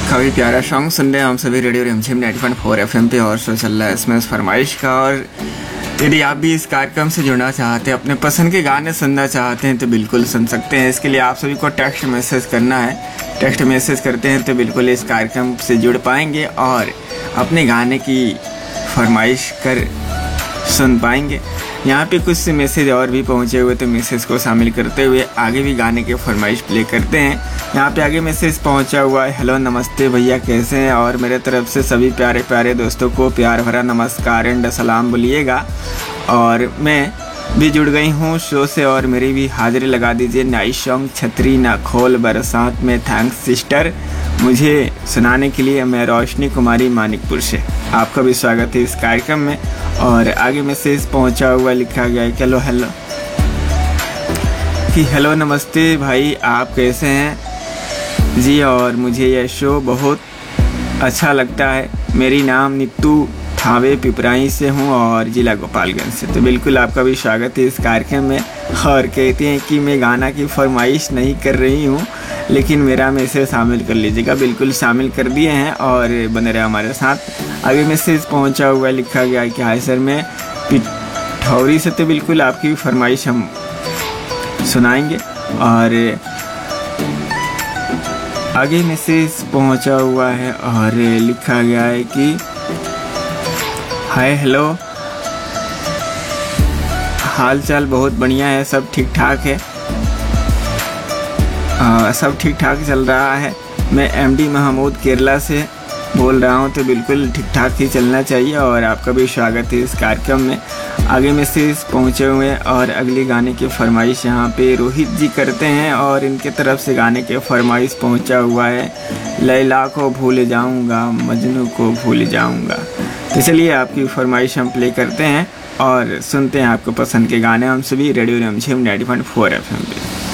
काफ़ी प्यारा सॉन्ग सुन रहे हैं हम सभी रेडियो रिमझिम 90.4 FM पे। और शो चल रहा है इसमें फरमाइश का। और यदि आप भी इस कार्यक्रम से जुड़ना चाहते हैं, अपने पसंद के गाने सुनना चाहते हैं तो बिल्कुल सुन सकते हैं। इसके लिए आप सभी को टेक्स्ट मैसेज करना है। टेक्स्ट मैसेज करते हैं तो बिल्कुल इस कार्यक्रम से जुड़ पाएंगे और अपने गाने की फरमाइश कर सुन पाएंगे। यहाँ पे कुछ मैसेज और भी पहुँचे हुए, तो मैसेज को शामिल करते हुए आगे भी गाने की फरमाइश प्ले करते हैं। यहाँ पे आगे मैसेज पहुँचा हुआ है, हेलो नमस्ते भैया कैसे हैं, और मेरे तरफ से सभी प्यारे प्यारे दोस्तों को प्यार भरा नमस्कार एंड सलाम बोलिएगा। और मैं भी जुड़ गई हूँ शो से और मेरी भी हाजिरी लगा दीजिए। नाइस सॉन्ग छतरी ना खोल बरसात में, थैंक्स सिस्टर मुझे सुनाने के लिए। मैं रोशनी कुमारी मानिकपुर से, आपका भी स्वागत है इस कार्यक्रम में। और आगे मैसेज पहुंचा हुआ लिखा गया है, हेलो हेलो कि हेलो नमस्ते भाई आप कैसे हैं जी, और मुझे यह शो बहुत अच्छा लगता है। मेरी नाम नीतू थावे पिपराई से हूँ और ज़िला गोपालगंज से। तो बिल्कुल आपका भी स्वागत है इस कार्यक्रम में। और कहते हैं कि मैं गाना की फरमाइश नहीं कर रही हूँ, लेकिन मेरा मैसेज शामिल कर लीजिएगा। बिल्कुल शामिल कर दिए हैं और बने रहे हमारे साथ। आगे मैसेज पहुँचा हुआ लिखा गया है कि हाय सर मैं पिठौरी से। तो बिल्कुल आपकी फरमाइश हम सुनाएंगे। और आगे मैसेज पहुँचा हुआ है और लिखा गया है कि हाय हेलो, हाल चाल बहुत बढ़िया है, सब ठीक ठाक है, सब ठीक ठाक चल रहा है। मैं एमडी महमूद केरला से बोल रहा हूं, तो बिल्कुल ठीक ठाक ही चलना चाहिए। और आपका भी स्वागत है इस कार्यक्रम में। आगे मैसेज पहुंचे हुए और अगले गाने की फरमाइश यहाँ पे रोहित जी करते हैं और इनके तरफ से गाने के फरमाइश पहुंचा हुआ है, लैला को भूल जाऊंगा मजनू को भूल जाऊंगा। तो चलिए आपकी फरमाइश हम प्ले करते हैं और सुनते हैं आपको पसंद के गाने हम सभी रेडियो रिमझिम 90.4 FM पे।